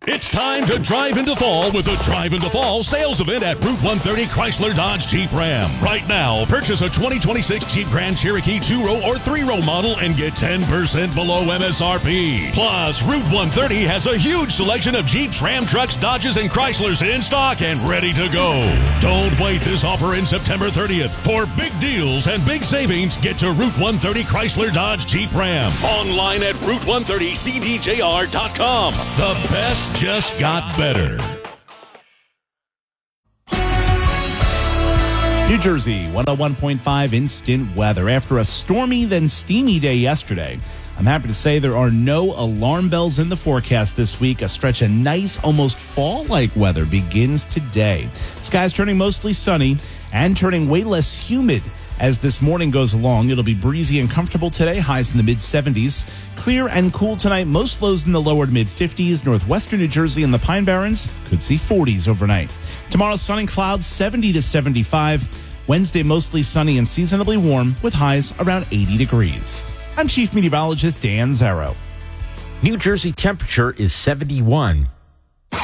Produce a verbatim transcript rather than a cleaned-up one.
It's time to drive into fall with the Drive into Fall sales event at Route one thirty Chrysler Dodge Jeep Ram. Right now, purchase a twenty twenty-six Jeep Grand Cherokee two-row or three-row model and get ten percent below M S R P. Plus, Route one thirty has a huge selection of Jeeps, Ram trucks, Dodges, and Chryslers in stock and ready to go. Don't wait this offer in September thirtieth. For big deals and big savings, get to Route one thirty Chrysler Dodge Jeep Ram. Online at route one thirty c d j r dot com. The best just got better. New Jersey, one oh one point five instant weather. After a stormy then steamy day yesterday, I'm happy to say there are no alarm bells in the forecast this week. A stretch of nice, almost fall-like weather begins today. Skies turning mostly sunny and turning way less humid as this morning goes along. It'll be breezy and comfortable today, highs in the mid-seventies. Clear and cool tonight, most lows in the lower to mid-fifties. Northwestern New Jersey and the Pine Barrens could see forties overnight. Tomorrow, sun and clouds, seventy to seventy-five. Wednesday, mostly sunny and seasonably warm with highs around eighty degrees. I'm Chief Meteorologist Dan Zarrow. New Jersey temperature is seventy-one.